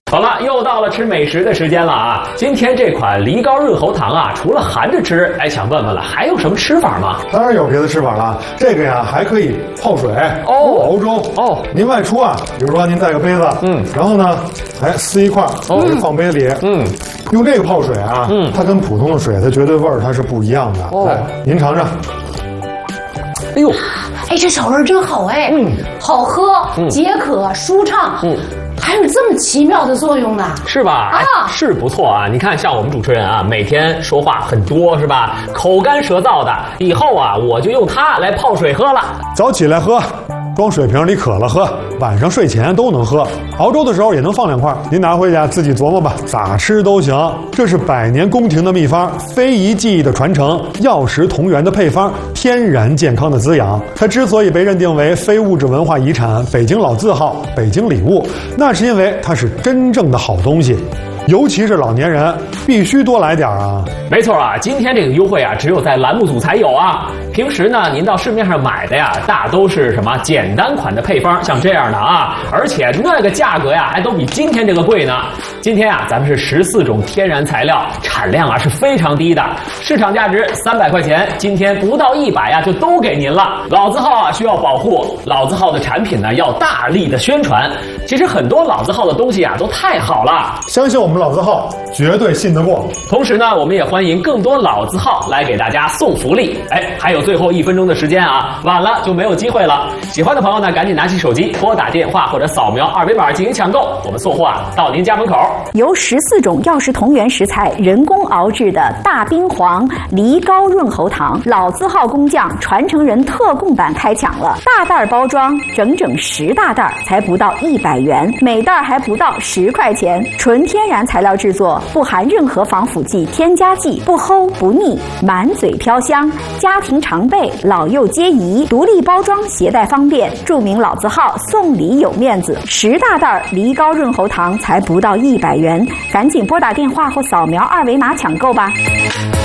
好了，又到了吃美食的时间了啊！今天这款梨膏润喉糖啊，除了含着吃，想问问了，还有什么吃法吗？ 当然有别的吃法了，这个呀还可以泡水熬粥您外出啊，比如说您带个杯子，然后呢，撕一块，放杯里，用这个泡水啊，它跟普通的水，它绝对味儿它是不一样的。来，您尝尝。 哎呦， 这小味儿真好好喝，解渴舒畅，还有这么奇妙的作用呢， 是吧？是不错啊！你看，像我们主持人啊，每天说话很多，是吧？口干舌燥的，以后啊，我就用它来泡水喝了。 早起来喝，装水瓶里渴了喝，晚上睡前都能喝。熬粥的时候也能放2块，您拿回家自己琢磨吧，咋吃都行。这是100年宫廷的秘方，非遗技艺的传承，药食同源的配方，天然健康的滋养。它之所以被认定为非物质文化遗产、北京老字号、北京礼物，那是因为它是真正的好东西。尤其是老年人，必须多来点啊！ 没错啊，今天这个优惠啊，只有在栏目组才有啊。平时呢，您到市面上买的呀，大都是什么简单款的配方，像这样的啊，而且那个价格呀，还都比今天这个贵呢。今天啊，咱们是14种天然材料，产量啊是非常低的，市场价值300块钱，今天不到100呀，就都给您了。老字号啊需要保护，老字号的产品呢要大力的宣传。其实很多老字号的东西啊都太好了， 相信我们老字号绝对信得过。 同时呢，我们也欢迎更多老字号来给大家送福利。还有最后1分钟的时间啊，晚了就没有机会了。喜欢的朋友呢，赶紧拿起手机拨打电话或者扫描2维码进行抢购，我们送货啊到您家门口。 由14种药食同源食材人工熬制的大冰黄梨膏润喉糖，老字号工匠传承人特供版开抢了，大袋包装，整整10大袋，才不到100元，每袋还不到10块钱，纯天然材料制作，不含任何防腐剂、添加剂，不齁不腻，满嘴飘香，家庭常备，老幼皆宜，独立包装，携带方便。著名老字号送礼有面子，10大袋梨膏润喉糖才不到100元，赶紧拨打电话或扫描2维码抢购吧。